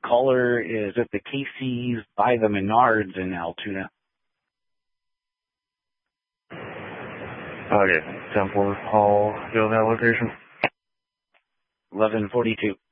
Caller is at the Casey's by the Menards in Altoona. Okay, 10-4, call, go to that location. 1142.